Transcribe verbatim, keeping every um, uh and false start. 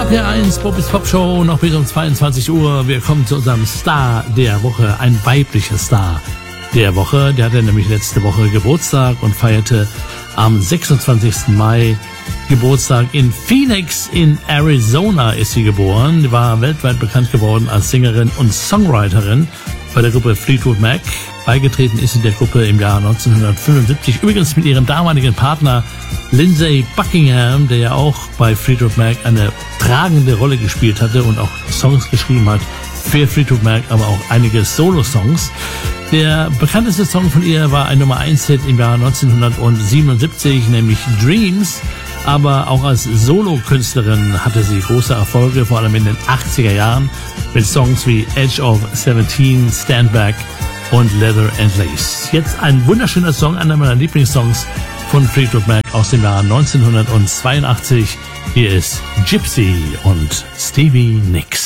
R P R eins, Bobby's Pop Show, noch bis um zweiundzwanzig Uhr. Wir kommen zu unserem Star der Woche, ein weiblicher Star der Woche. Der hatte nämlich letzte Woche Geburtstag und feierte am sechsundzwanzigsten Mai Geburtstag. In Phoenix in Arizona ist sie geboren, war weltweit bekannt geworden als Sängerin und Songwriterin bei der Gruppe Fleetwood Mac. Beigetreten ist sie der Gruppe im Jahr neunzehnhundertfünfundsiebzig, übrigens mit ihrem damaligen Partner Lindsey Buckingham, der ja auch bei Fleetwood Mac eine tragende Rolle gespielt hatte und auch Songs geschrieben hat für Fleetwood Mac, aber auch einige Solo-Songs. Der bekannteste Song von ihr war ein Nummer eins Hit im Jahr neunzehnhundertsiebenundsiebzig, nämlich Dreams. Aber auch als Solo-Künstlerin hatte sie große Erfolge, vor allem in den achtziger Jahren, mit Songs wie Edge of seventeen, Stand Back und Leather and Lace. Jetzt ein wunderschöner Song, einer meiner Lieblingssongs von Fleetwood Mac aus dem Jahr neunzehnhundertzweiundachtzig. Hier ist Gypsy und Stevie Nicks.